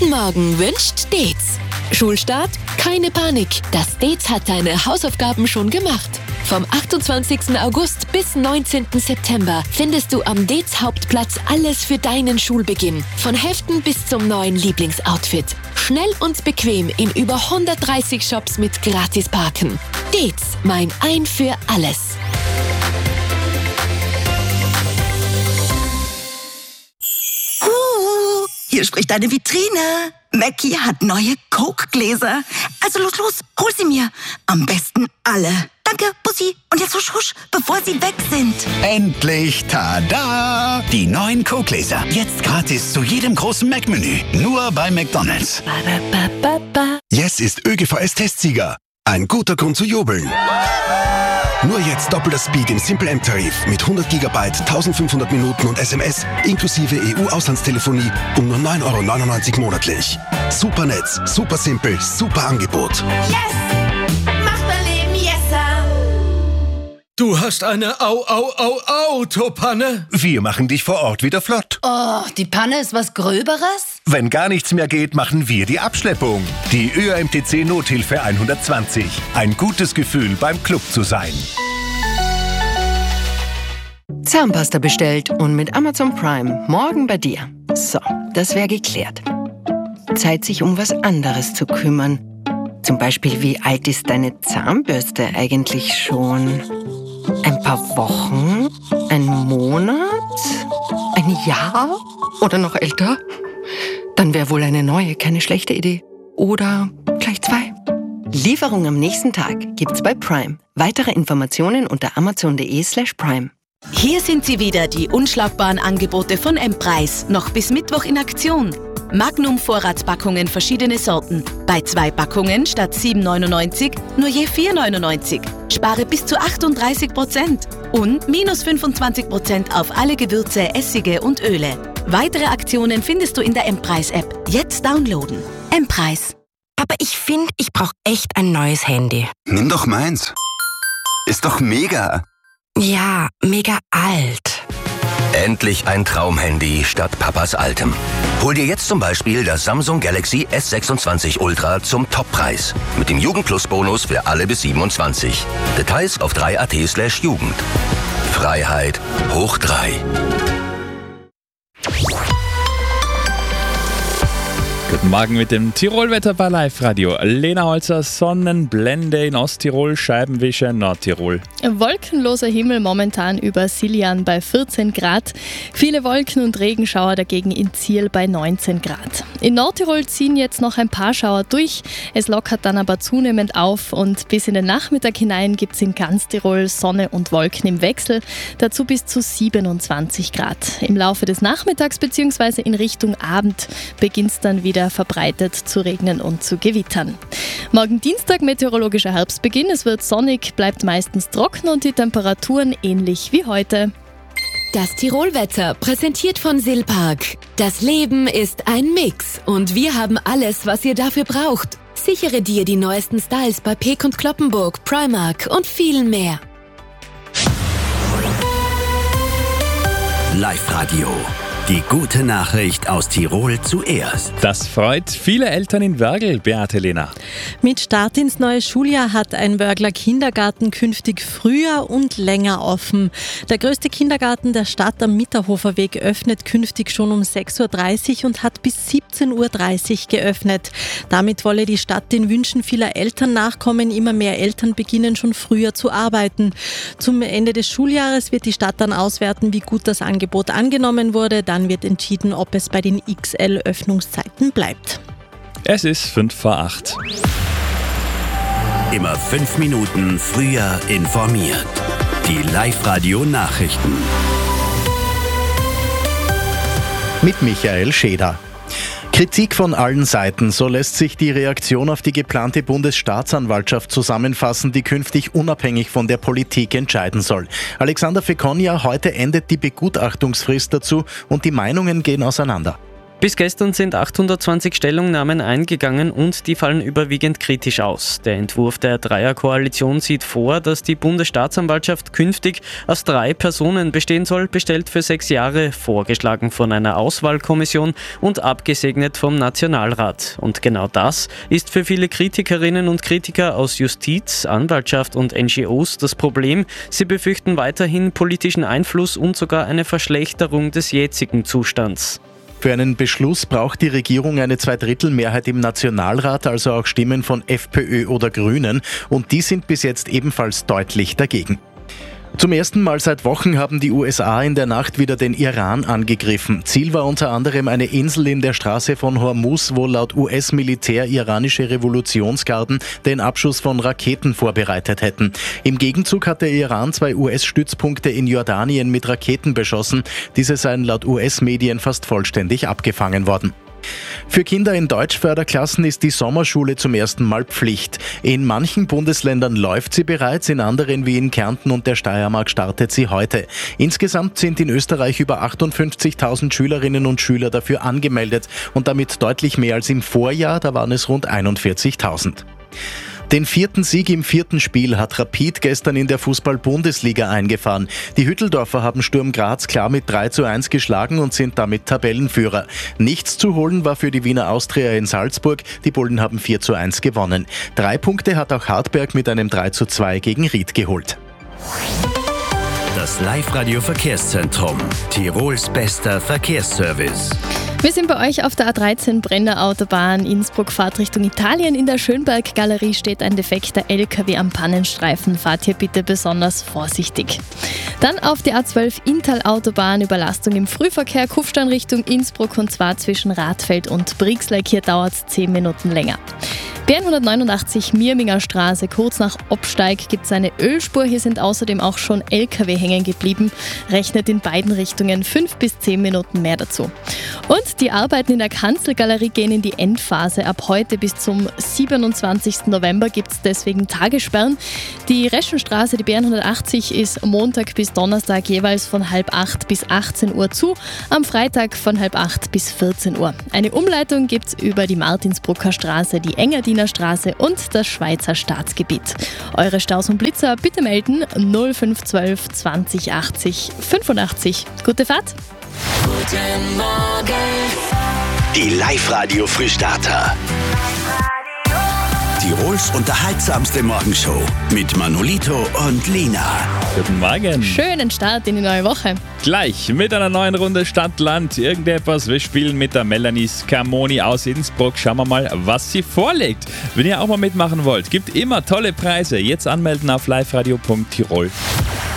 guten Morgen wünscht Dez. Schulstart? Keine Panik. Das Dez hat deine Hausaufgaben schon gemacht. Vom 28. August bis 19. September findest du am Dez Hauptplatz alles für deinen Schulbeginn. Von Heften bis zum neuen Lieblingsoutfit. Schnell und bequem in über 130 Shops mit Gratisparken. Dez, mein Ein für alles. Hier spricht deine Vitrine. Mackie hat neue Coke-Gläser. Also los, hol sie mir. Am besten alle. Danke, Bussi. Und jetzt husch, husch, bevor sie weg sind. Endlich, tada! Die neuen Coke-Gläser. Jetzt gratis zu jedem großen Mac-Menü. Nur bei McDonald's. Yes ist ÖGVS-Testsieger. Ein guter Grund zu jubeln. Nur jetzt doppelter Speed im Simple M-Tarif mit 100 GB, 1500 Minuten und SMS inklusive EU-Auslandstelefonie um nur 9,99 € monatlich. Super Netz, super simpel, super Angebot. Yes! Macht mein Leben yesser! Du hast eine Autopanne? Wir machen dich vor Ort wieder flott. Oh, die Panne ist was Gröberes? Wenn gar nichts mehr geht, machen wir die Abschleppung. Die ÖAMTC Nothilfe 120. Ein gutes Gefühl, beim Club zu sein. Zahnpasta bestellt und mit Amazon Prime morgen bei dir. So, das wäre geklärt. Zeit, sich um was anderes zu kümmern. Zum Beispiel, wie alt ist deine Zahnbürste eigentlich schon? Ein paar Wochen? Ein Monat? Ein Jahr? Oder noch älter? Dann wäre wohl eine neue keine schlechte Idee. Oder gleich 2. Lieferung am nächsten Tag gibt's bei Prime. Weitere Informationen unter amazon.de/prime. Hier sind sie wieder, die unschlagbaren Angebote von M-Preis. Noch bis Mittwoch in Aktion. Magnum Vorratspackungen verschiedene Sorten. Bei 2 Packungen statt 7,99 nur je 4,99. Spare bis zu 38% und minus 25% auf alle Gewürze, Essige und Öle. Weitere Aktionen findest du in der M-Preis-App. Jetzt downloaden. M-Preis. Papa, ich finde, ich brauche echt ein neues Handy. Nimm doch meins. Ist doch mega. Ja, mega alt. Endlich ein Traumhandy statt Papas altem. Hol dir jetzt zum Beispiel das Samsung Galaxy S26 Ultra zum Toppreis. Mit dem Jugendplus-Bonus für alle bis 27. Details auf 3.at/Jugend. Freiheit hoch 3. Guten Morgen mit dem Tirol-Wetter bei Live-Radio. Lena Holzer, Sonnenblende in Osttirol, Scheibenwischer Nordtirol. Wolkenloser Himmel momentan über Siljan bei 14 Grad. Viele Wolken und Regenschauer dagegen in Zierl bei 19 Grad. In Nordtirol ziehen jetzt noch ein paar Schauer durch. Es lockert dann aber zunehmend auf und bis in den Nachmittag hinein gibt es in ganz Tirol Sonne und Wolken im Wechsel. Dazu bis zu 27 Grad. Im Laufe des Nachmittags bzw. in Richtung Abend beginnt es dann wieder verbreitet zu regnen und zu gewittern. Morgen Dienstag meteorologischer Herbstbeginn. Es wird sonnig, bleibt meistens trocken und die Temperaturen ähnlich wie heute. Das Tirolwetter präsentiert von Silpark. Das Leben ist ein Mix und wir haben alles, was ihr dafür braucht. Sichere dir die neuesten Styles bei Peek & Cloppenburg, Primark und viel mehr. Live-Radio. Die gute Nachricht aus Tirol zuerst. Das freut viele Eltern in Wörgl, Beate Lena. Mit Start ins neue Schuljahr hat ein Wörgler Kindergarten künftig früher und länger offen. Der größte Kindergarten der Stadt am Mitterhofer-Weg öffnet künftig schon um 6.30 Uhr und hat bis 17.30 Uhr geöffnet. Damit wolle die Stadt den Wünschen vieler Eltern nachkommen. Immer mehr Eltern beginnen schon früher zu arbeiten. Zum Ende des Schuljahres wird die Stadt dann auswerten, wie gut das Angebot angenommen wurde. Dann wird entschieden, ob es bei den XL-Öffnungszeiten bleibt. Es ist 5:08. Immer 5 Minuten früher informiert. Die Live-Radio-Nachrichten. Mit Michael Scheder. Kritik von allen Seiten, so lässt sich die Reaktion auf die geplante Bundesstaatsanwaltschaft zusammenfassen, die künftig unabhängig von der Politik entscheiden soll. Alexander Fekonja, heute endet die Begutachtungsfrist dazu und die Meinungen gehen auseinander. Bis gestern sind 820 Stellungnahmen eingegangen und die fallen überwiegend kritisch aus. Der Entwurf der Dreierkoalition sieht vor, dass die Bundesstaatsanwaltschaft künftig aus 3 Personen bestehen soll, bestellt für 6 Jahre, vorgeschlagen von einer Auswahlkommission und abgesegnet vom Nationalrat. Und genau das ist für viele Kritikerinnen und Kritiker aus Justiz, Anwaltschaft und NGOs das Problem. Sie befürchten weiterhin politischen Einfluss und sogar eine Verschlechterung des jetzigen Zustands. Für einen Beschluss braucht die Regierung eine 2/3-Mehrheit im Nationalrat, also auch Stimmen von FPÖ oder Grünen, und die sind bis jetzt ebenfalls deutlich dagegen. Zum ersten Mal seit Wochen haben die USA in der Nacht wieder den Iran angegriffen. Ziel war unter anderem eine Insel in der Straße von Hormuz, wo laut US-Militär iranische Revolutionsgarden den Abschuss von Raketen vorbereitet hätten. Im Gegenzug hat der Iran 2 US-Stützpunkte in Jordanien mit Raketen beschossen. Diese seien laut US-Medien fast vollständig abgefangen worden. Für Kinder in Deutschförderklassen ist die Sommerschule zum ersten Mal Pflicht. In manchen Bundesländern läuft sie bereits, in anderen wie in Kärnten und der Steiermark startet sie heute. Insgesamt sind in Österreich über 58.000 Schülerinnen und Schüler dafür angemeldet und damit deutlich mehr als im Vorjahr, da waren es rund 41.000. Den 4. Sieg im 4. Spiel hat Rapid gestern in der Fußball-Bundesliga eingefahren. Die Hütteldorfer haben Sturm Graz klar mit 3:1 geschlagen und sind damit Tabellenführer. Nichts zu holen war für die Wiener Austria in Salzburg. Die Bullen haben 4:1 gewonnen. 3 Punkte hat auch Hartberg mit einem 3:2 gegen Ried geholt. Das Live-Radio-Verkehrszentrum. Tirols bester Verkehrsservice. Wir sind bei euch auf der A13 Brenner Autobahn Innsbruck-Fahrt Richtung Italien. In der Schönberg-Galerie steht ein defekter LKW am Pannenstreifen. Fahrt hier bitte besonders vorsichtig. Dann auf die A12 Inntal-Autobahn, Überlastung im Frühverkehr, Kufstein Richtung Innsbruck, und zwar zwischen Radfeld und Brixleck. Hier dauert es 10 Minuten länger. B189 Mirminger Straße, kurz nach Obsteig gibt es eine Ölspur. Hier sind außerdem auch schon LKW hängen geblieben. Rechnet in beiden Richtungen 5 bis 10 Minuten mehr dazu. Und die Arbeiten in der Kanzelgalerie gehen in die Endphase. Ab heute bis zum 27. November gibt es deswegen Tagessperren. Die Reschenstraße, die B180, ist Montag bis Donnerstag jeweils von 7:30 bis 18 Uhr zu, am Freitag von 7:30 bis 14 Uhr. Eine Umleitung gibt es über die Martinsbrucker Straße, die Engadiner Straße und das Schweizer Staatsgebiet. Eure Staus und Blitzer bitte melden 0512 20 80 85. Gute Fahrt! Guten Morgen. Die Live-Radio-Frühstarter. Tirols unterhaltsamste Morgenshow mit Manolito und Lina. Guten Morgen. Schönen Start in die neue Woche. Gleich mit einer neuen Runde Stadt-Land. Irgendetwas. Wir spielen mit der Melanie Scamoni aus Innsbruck. Schauen wir mal, was sie vorlegt. Wenn ihr auch mal mitmachen wollt, gibt immer tolle Preise. Jetzt anmelden auf liveradio.tirol.